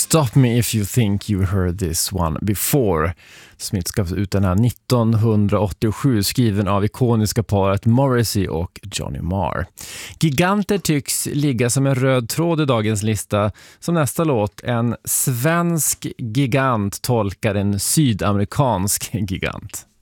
Stop Me If You Think You Heard This One Before. Smith gavs ut den här 1987, skriven av ikoniska paret Morrissey och Johnny Marr. Giganter tycks ligga som en röd tråd i dagens lista. Som nästa låt, en svensk gigant tolkar en sydamerikansk gigant.